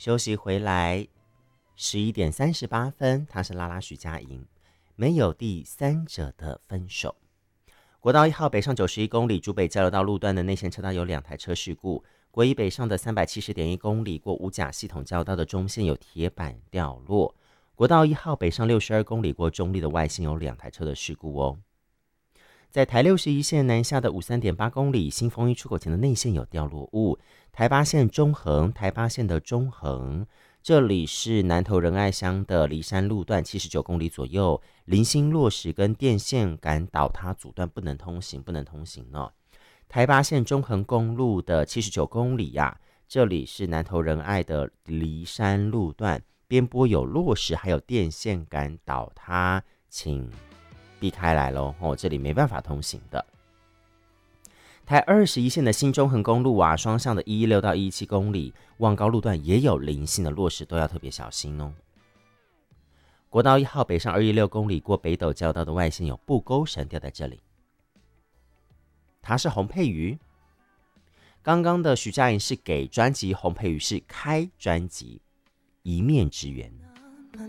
休息回来11:38，他是拉拉许佳莹，没有第三者的分手。国道1号北上91公里竹北交流道路段的内线车道有2台车事故，国一北上的370.1公里过五甲系统交流道的中线有铁板掉落，国道1号北上62公里过中立的外线有2台车的事故哦。在台61线南下的53.8公里新丰一出口前的内线有掉落物，台八线中横，台八线的中横，这里是南投仁爱乡的梨山路段79公里左右，零星落石跟电线杆倒塌阻断，不能通行呢。台八线中横公路的79公里呀，这里是南投仁爱的梨山路段，边坡有落石，还有电线杆倒塌，请避开来咯，这里没办法通行的。台21线的新中横公路啊，双向的116到117公里，望高路段也有零星的落石，都要特别小心哦。国道1号北上216公里过北斗交道的外线有布钩绳掉在这里，它是洪佩瑜。刚刚的许佳莹是给专辑，洪佩瑜是开专辑，一面之缘。